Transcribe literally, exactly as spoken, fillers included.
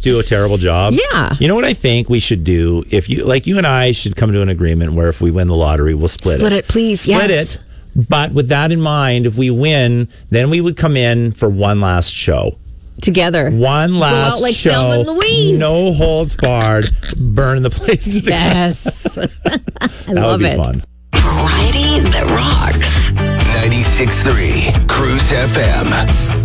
do a terrible job? Yeah. You know what I think we should do? If you like, you and I should come to an agreement where if we win the lottery, we'll split, split it. Split it, please. Split yes. it. But with that in mind, if we win, then we would come in for one last show. Together. One last Go out like show. Thelma and Louise. No holds barred. Burn the place. Yes. I that love would be it. fun. Variety that rocks. ninety-six point three Cruise F M.